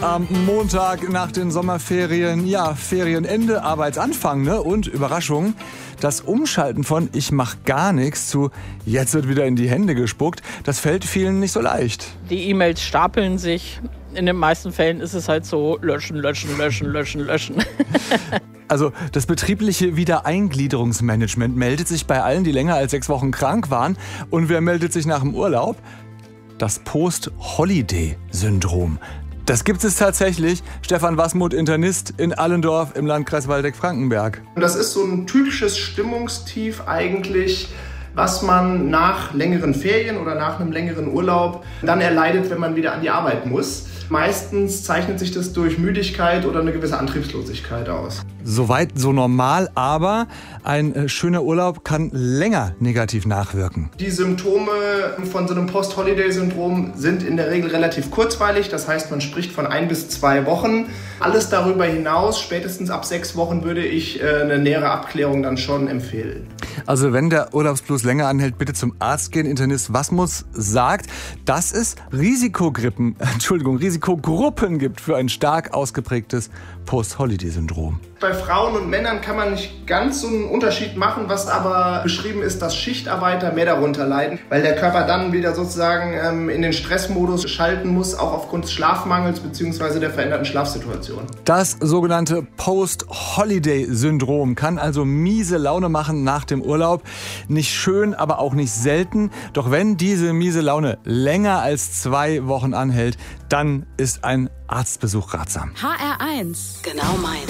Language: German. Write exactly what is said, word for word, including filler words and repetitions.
Am Montag nach den Sommerferien, ja, Ferienende, Arbeitsanfang, ne? Und Überraschung, das Umschalten von ich mach gar nichts zu jetzt wird wieder in die Hände gespuckt, das fällt vielen nicht so leicht. Die E-Mails stapeln sich. In den meisten Fällen ist es halt so, löschen, löschen, löschen, löschen, löschen. Also das betriebliche Wiedereingliederungsmanagement meldet sich bei allen, die länger als sechs Wochen krank waren. Und wer meldet sich nach dem Urlaub? Das Post-Holiday-Syndrom. Das gibt es tatsächlich. Stefan Wasmuth, Internist in Allendorf im Landkreis Waldeck-Frankenberg. Das ist so ein typisches Stimmungstief eigentlich, was man nach längeren Ferien oder nach einem längeren Urlaub dann erleidet, wenn man wieder an die Arbeit muss. Meistens zeichnet sich das durch Müdigkeit oder eine gewisse Antriebslosigkeit aus. Soweit so normal, aber ein äh, schöner Urlaub kann länger negativ nachwirken. Die Symptome von so einem Post-Holiday-Syndrom sind in der Regel relativ kurzweilig. Das heißt, man spricht von ein bis zwei Wochen. Alles darüber hinaus, spätestens ab sechs Wochen, würde ich äh, eine nähere Abklärung dann schon empfehlen. Also wenn der Urlaubsblues länger anhält, bitte zum Arzt gehen. Internist Wasmuth sagt, dass es Risikogruppen, Entschuldigung, Risikogruppen gibt für ein stark ausgeprägtes Post-Holiday-Syndrom. Bei Frauen und Männern kann man nicht ganz so einen Unterschied machen, was aber beschrieben ist, dass Schichtarbeiter mehr darunter leiden, weil der Körper dann wieder sozusagen ähm, in den Stressmodus schalten muss, auch aufgrund des Schlafmangels bzw. der veränderten Schlafsituation. Das sogenannte Post-Holiday-Syndrom kann also miese Laune machen nach dem Urlaub. Nicht schön, aber auch nicht selten. Doch wenn diese miese Laune länger als zwei Wochen anhält, dann ist ein Arztbesuch ratsam. H R eins. Genau meins.